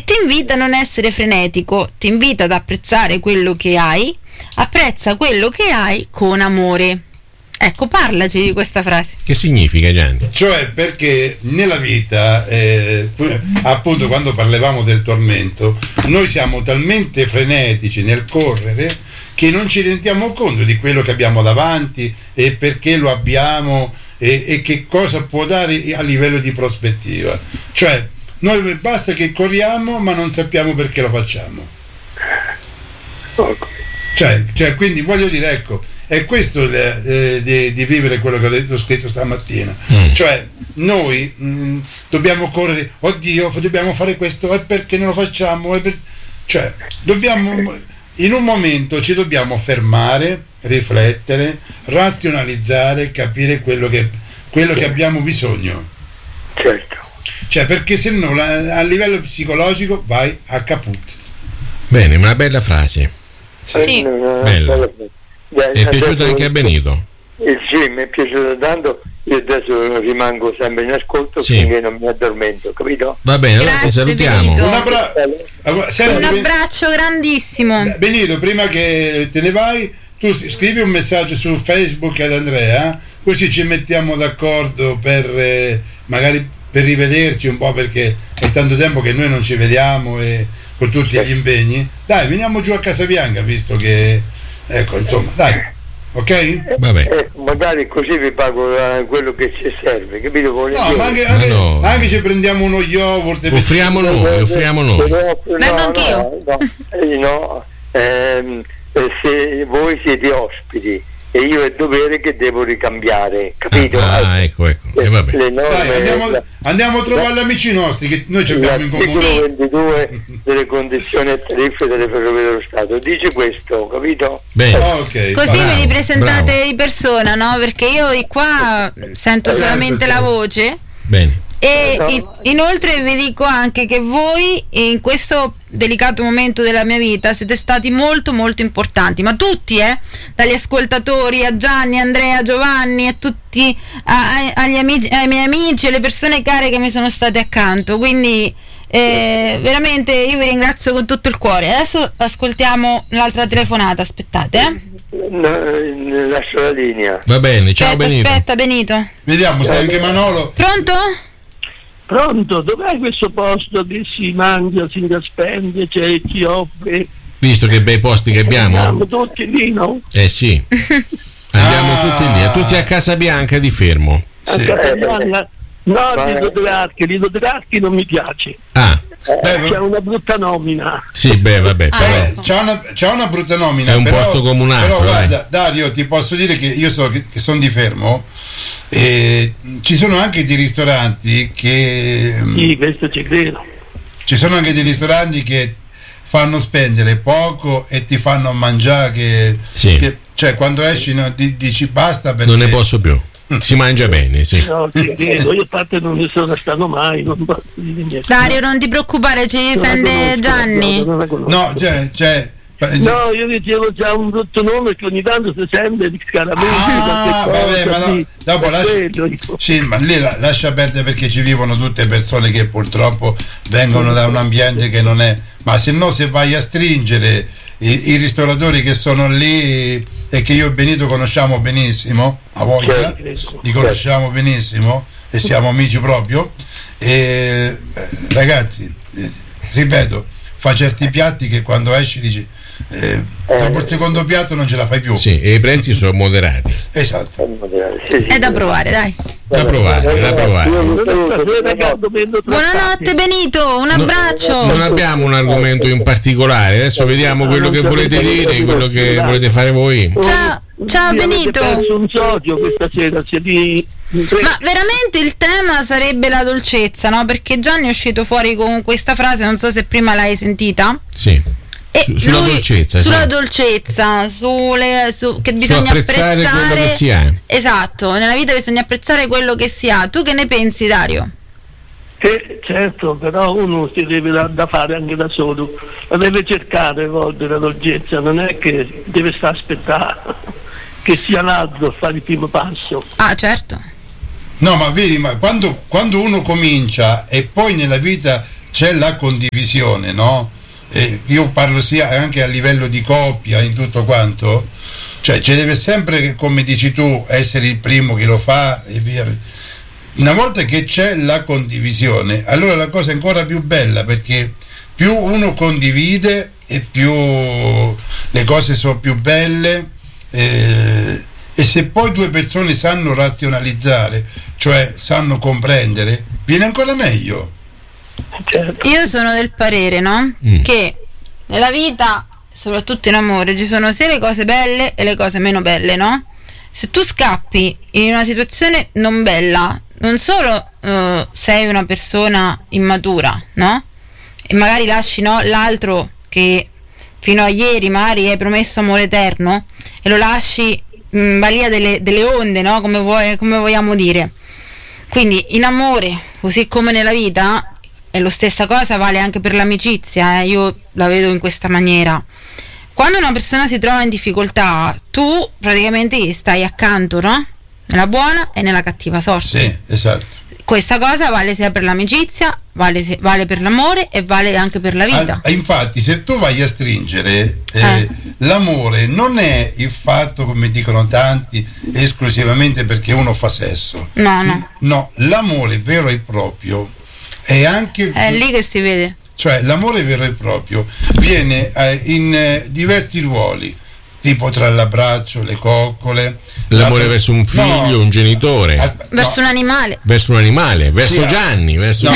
e ti invita a non essere frenetico, ti invita ad apprezzare quello che hai, apprezza quello che hai con amore. Ecco, parlaci di questa frase. Che significa, Gianni? Cioè, perché nella vita, appunto, quando parlavamo del tormento, noi siamo talmente frenetici nel correre che non ci rendiamo conto di quello che abbiamo davanti e perché lo abbiamo e che cosa può dare a livello di prospettiva. Cioè, noi basta che corriamo, ma non sappiamo perché lo facciamo. Cioè, quindi voglio dire, ecco, è questo di vivere quello che ho scritto stamattina. Cioè, noi dobbiamo correre, oddio, dobbiamo fare questo, e perché non lo facciamo? Cioè, in un momento ci dobbiamo fermare, riflettere, razionalizzare, capire quello che abbiamo bisogno. Certo. Cioè, perché se no a livello psicologico vai a caput. Bene, una bella frase. Sì. Bella. È piaciuto anche a Benito? Sì, mi è piaciuto tanto. Io adesso rimango sempre in ascolto, finché non mi addormento, capito? Va bene, allora ti salutiamo. Un abbraccio grandissimo. Benito, prima che te ne vai, tu scrivi un messaggio su Facebook ad Andrea, così ci mettiamo d'accordo per magari per rivederci un po', perché è tanto tempo che noi non ci vediamo e con tutti gli impegni. Dai, veniamo giù a Casabianca, visto che ecco, insomma, dai, ok? Vabbè. Magari così vi pago quello che ci serve, capito? No, ma anche ci prendiamo uno yogurt. Offriamo noi. Vengo anch'io. No, se voi siete ospiti e io è dovere che devo ricambiare, capito? Ecco. Vabbè. Dai, andiamo a trovare gli amici nostri che noi ci abbiamo in comune. L'articolo 22 delle condizioni e tariffe delle Ferrovie dello Stato dice questo, capito? Bene. Okay. Così ve li presentate di persona, no? Perché io di qua sento solamente la voce. Bene. E inoltre vi dico anche che voi in questo delicato momento della mia vita siete stati molto molto importanti, ma tutti, dagli ascoltatori a Gianni, Andrea, Giovanni e tutti ai miei amici e le persone care che mi sono state accanto, quindi veramente io vi ringrazio con tutto il cuore. Adesso ascoltiamo l'altra telefonata, aspettate. Lascio la linea. Va bene, ciao Benito. Aspetta Benito. Vediamo se anche Manolo. Pronto, dov'è questo posto che si mangia, si spende, c'è chi offre? Visto che bei posti che abbiamo? Andiamo tutti lì, no? Sì. Andiamo tutti lì, tutti a Casabianca di Fermo. A Casabianca? No, Lido Dracchi non mi piace. C'è una brutta nomina. Sì, vabbè. C'è una brutta nomina. È un posto comunale. Però guarda, Dario, ti posso dire che io so che sono di Fermo e ci sono anche dei ristoranti che. Sì, questo ci credo. Ci sono anche dei ristoranti che fanno spendere poco e ti fanno mangiare cioè quando esci dici basta perché. Non ne posso più. Si mangia bene, sì. No, ci credo, io a parte non ne sono stato mai, non posso dire niente. Dario, non ti preoccupare, ci difende Gianni. No, no, io dicevo c'ha un brutto nome che ogni tanto si sente di scaramento. Vabbè, ma no, dopo ma lì lascia perdere, perché ci vivono tutte persone che purtroppo vengono da un ambiente che non è, ma se no, se vai a stringere i ristoratori che sono lì e che io e Benito conosciamo benissimo, a voglia, li conosciamo benissimo e siamo amici proprio, e ragazzi, ripeto, fa certi piatti che quando esci dici dopo il secondo piatto non ce la fai più. Sì, e i prezzi sono moderati. Esatto. È da provare, dai. Da provare. Buonanotte Benito, un abbraccio. Non abbiamo un argomento in particolare, adesso vediamo quello che volete dire, quello che volete fare voi. Ciao Benito. Perso un socio questa sera, ma veramente il tema sarebbe la dolcezza, no? Perché Gianni è uscito fuori con questa frase, non so se prima l'hai sentita. Sì. Sulla dolcezza, che bisogna apprezzare quello che si ha. Esatto, nella vita bisogna apprezzare quello che si ha. Tu che ne pensi, Dario? Certo, però uno si deve da fare anche da solo, la deve cercare a volte la dolcezza, non è che deve stare a aspettare che sia l'altro a fare il primo passo. Certo. No, ma vedi, ma quando uno comincia e poi nella vita c'è la condivisione, no? Io parlo sia anche a livello di coppia, in tutto quanto, cioè ci deve sempre, come dici tu, essere il primo che lo fa e via. Una volta che c'è la condivisione, allora la cosa è ancora più bella, perché più uno condivide e più le cose sono più belle, e se poi due persone sanno razionalizzare, cioè sanno comprendere, viene ancora meglio. Io sono del parere, no? Che nella vita, soprattutto in amore, ci sono sia le cose belle e le cose meno belle, no? Se tu scappi in una situazione non bella, non solo sei una persona immatura, no? E magari lasci, no, l'altro che fino a ieri magari hai promesso amore eterno e lo lasci in balia delle onde, no? Come vogliamo dire. Quindi in amore, così come nella vita, è la stessa cosa, vale anche per l'amicizia, io la vedo in questa maniera. Quando una persona si trova in difficoltà, tu praticamente gli stai accanto, no? Nella buona e nella cattiva sorte. Sì, esatto. Questa cosa vale sia per l'amicizia, vale per l'amore e vale anche per la vita. Infatti, se tu vai a stringere, l'amore non è il fatto, come dicono tanti, esclusivamente perché uno fa sesso. No, l'amore vero e proprio è anche... È lì che si vede. Cioè l'amore vero e proprio viene in diversi ruoli, tipo tra l'abbraccio, le coccole, l'amore verso un figlio, un genitore, verso un animale, verso sì, Gianni, verso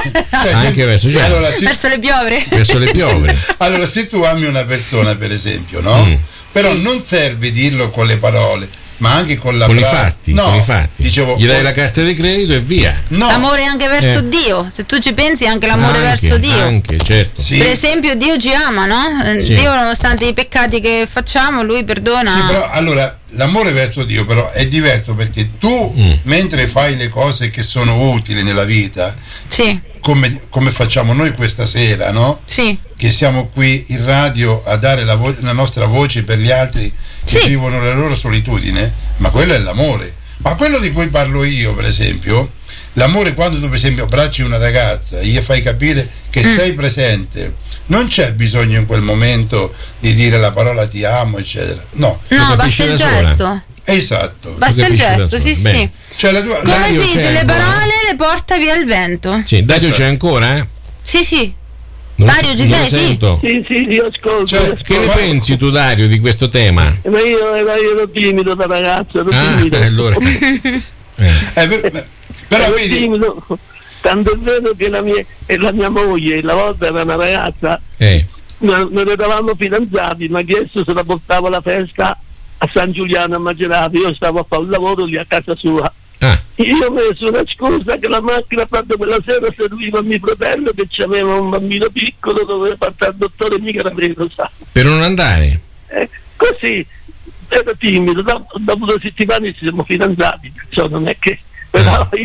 anche verso Gianni, allora, verso le piovre, verso le piovre. Allora, se tu ami una persona, per esempio, no? Però non serve dirlo con le parole, ma anche con i fatti. Con i fatti. Dicevo, gli dai la carta di credito e via. No. L'amore anche verso Dio, se tu ci pensi, anche l'amore verso Dio. Anche, certo. Sì. Per esempio, Dio ci ama, no? Sì. Dio, nonostante i peccati che facciamo, lui perdona. Sì, però allora l'amore verso Dio però è diverso, perché tu mentre fai le cose che sono utili nella vita, sì, come facciamo noi questa sera, no? Sì. Che siamo qui in radio a dare la nostra voce per gli altri che vivono la loro solitudine, ma quello è l'amore. Ma quello di cui parlo io, per esempio, l'amore quando tu per esempio abbracci una ragazza e gli fai capire che sei presente, non c'è bisogno in quel momento di dire la parola ti amo, eccetera. No, basta il gesto. Esatto. Basta il gesto, sì. Cioè come si dice, le parole le porta via il vento. Sì, Dario c'è ancora? Sì. Dario, ci sei? Sento. Sì, io ascolto. Che ne pensi tu, Dario, di questo tema? Ma io ero timido da ragazzo, ero timido. Allora. Però vedi, timido. Tanto è vero che la mia moglie, la volta era una ragazza, non eravamo fidanzati, mi ha chiesto se la portavo alla festa a San Giuliano a Macerata. Io stavo a fare un lavoro lì a casa sua. Io ho messo una scusa che la macchina fatta quella sera serviva a mio fratello che aveva un bambino piccolo, doveva partire al dottore, mica era vero, sa. Per non andare? Così, ero timido, dopo 2 settimane ci siamo fidanzati, cioè non è che... Però io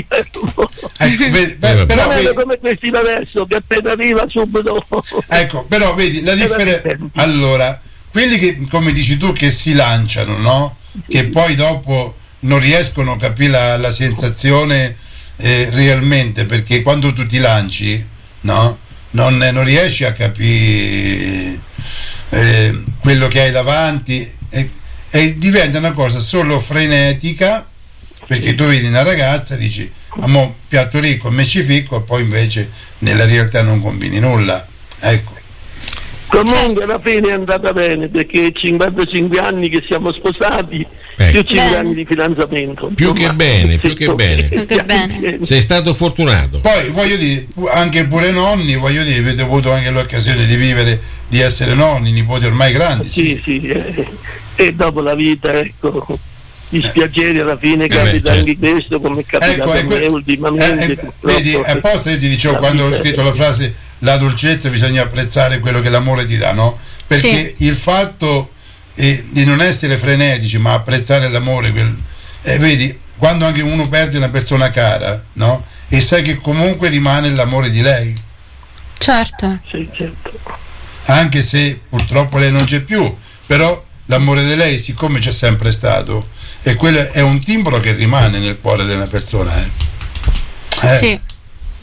però vedi, come questi adesso che appena arriva subito... Ecco, però vedi la differenza. Allora, quelli che, come dici tu, che si lanciano, no? Che poi dopo non riescono a capire la sensazione realmente, perché quando tu ti lanci, no? Non riesci a capire quello che hai davanti e diventa una cosa solo frenetica, perché tu vedi una ragazza e dici amo piatto ricco, me ci ficco, e poi invece nella realtà non combini nulla, ecco. Comunque alla fine è andata bene, perché 55 anni che siamo sposati, più 5 anni di fidanzamento. Più che bene. Sei stato fortunato. Poi voglio dire, anche pure nonni, voglio dire, avete avuto anche l'occasione di vivere, di essere nonni, nipoti ormai grandi. Sì. E dopo la vita, ecco, gli spiaceri alla fine capita anche questo, come è capitato a me ultimamente. Vedi, apposta io ti dicevo, quando ho scritto la frase la dolcezza, bisogna apprezzare quello che l'amore ti dà, no? Perché il fatto di non essere frenetici ma apprezzare l'amore, vedi, quando anche uno perde una persona cara, no? E sai che comunque rimane l'amore di lei, certo, anche se purtroppo lei non c'è più, però l'amore di lei, siccome c'è sempre stato, e quello è un timbro che rimane nel cuore della persona. Sì.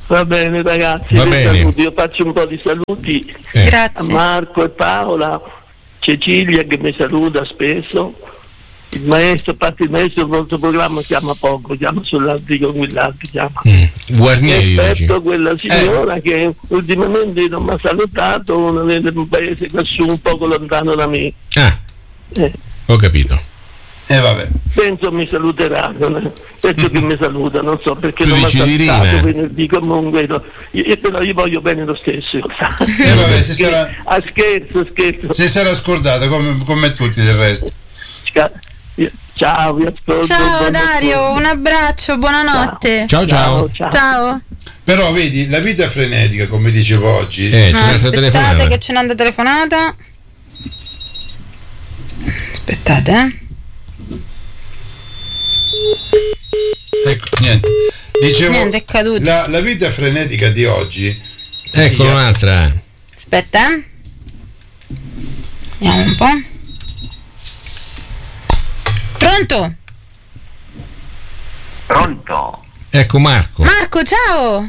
Va bene ragazzi, Va bene. saluti. Io faccio un po' di saluti a Grazie. Marco e Paola, Cecilia che mi saluta spesso, il maestro, a parte il maestro del nostro programma chiama poco, chiama sull'antico Guillati, chiama. Guarnieri oggi. Rispetto a quella signora che ultimamente non mi ha salutato, una del paese quassù un poco lontano da me. Ho capito. Vabbè. Penso mi saluteranno, penso che mi saluta, non so perché Tu non mi ha dici salutato Irina? venerdì, comunque però io voglio bene lo stesso. Vabbè, scherzo. Si sarà scordata come tutti del resto. Ciao, vi ascolto. Ciao Dario, un abbraccio, buonanotte. Ciao. Però vedi, la vita frenetica, come dicevo oggi. Aspettate che c'è un'altra telefonata. Aspettate, Ecco, niente. Dicevo, niente, è caduto. La vita frenetica di oggi. Ecco un'altra. Aspetta, vediamo un po'. Pronto? Ecco Marco. Marco, ciao.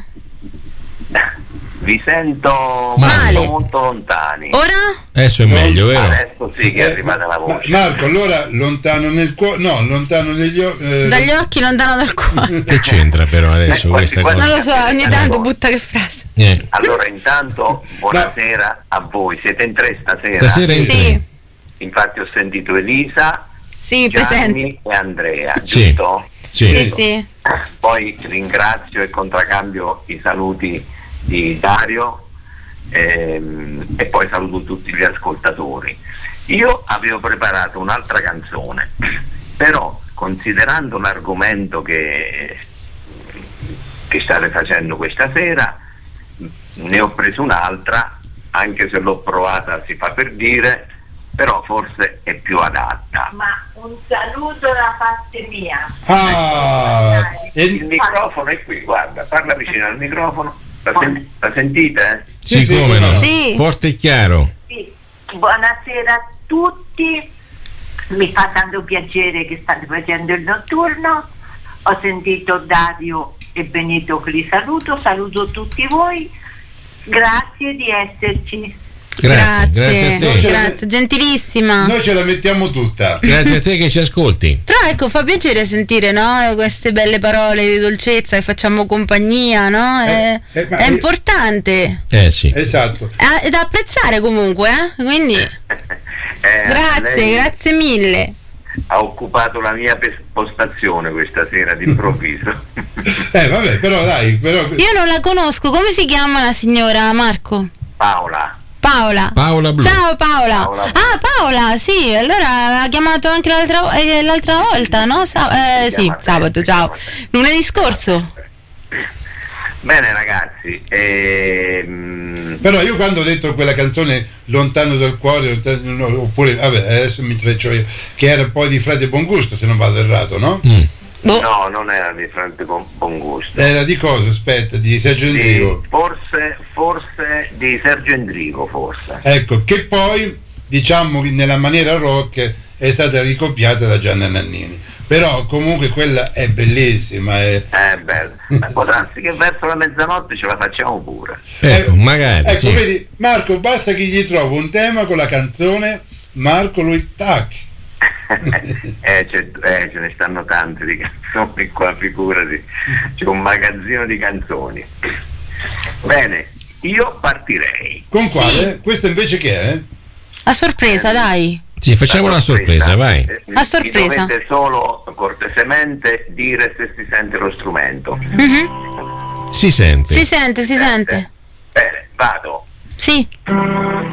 Vi sento male, molto lontani. Ora? Adesso è meglio, vero? Adesso sì che è arrivata la voce. Marco, allora lontano nel cuore, no, lontano negli occhi. Dagli occhi, lontano dal cuore. Che c'entra però adesso questa cosa? Non lo so, ogni tanto butta che frase. Allora intanto buonasera a voi, siete in tre stasera? Stasera in tre. Infatti ho sentito Elisa, Gianni presente, e Andrea, sì, giusto? Sì. Poi ringrazio e contraccambio i saluti di Dario e poi saluto tutti gli ascoltatori. Io avevo preparato un'altra canzone, però considerando l'argomento che state facendo questa sera, ne ho preso un'altra, anche se l'ho provata, si fa per dire, però forse è più adatta. Ma un saluto da parte mia. Il microfono è qui, guarda, parla vicino al microfono. La sentite? Sì, come no? Forte e chiaro. Sì. Buonasera a tutti, mi fa tanto piacere che state facendo il notturno. Ho sentito Dario e Benito che li saluto tutti voi, grazie di esserci. Grazie a te. Grazie, gentilissima. Noi ce la mettiamo tutta. Grazie a te che ci ascolti. Però ecco, fa piacere sentire, no? Queste belle parole di dolcezza, che facciamo compagnia, no? È importante. Sì. Esatto. È da apprezzare comunque, quindi grazie mille. Ha occupato la mia postazione questa sera d'improvviso. Vabbè, però dai, io non la conosco, come si chiama la signora, Marco? Paola Blu. Ciao Paola. Paola, sì, allora l'ha chiamato anche l'altra volta, no? Sabato, ciao. Lunedì scorso. Bene ragazzi, però io quando ho detto quella canzone Lontano dal cuore, oppure vabbè, adesso mi treccio io, che era poi di Frate Bongusto, se non vado errato, no? No, non era di Frate Bongusto. Era di cosa? Aspetta, di Sergio Endrigo. Forse di Sergio Endrigo, forse. Ecco, che poi, diciamo, nella maniera rock è stata ricopiata da Gianna Nannini. Però comunque quella è bellissima. È bella. Ma può darsi che verso la mezzanotte ce la facciamo pure. Magari. Ecco, vedi, Marco, basta che gli trovo un tema con la canzone, Marco lui tac. Ce ne stanno tante di canzoni qua, figurati, c'è un magazzino di canzoni. Bene, io partirei. Con quale? Questa invece che è? A sorpresa, dai. Sì, facciamo una sorpresa, vai. A sorpresa. Dovete solo cortesemente dire se si sente lo strumento. Si sente. Si sente. Bene, vado. Sì.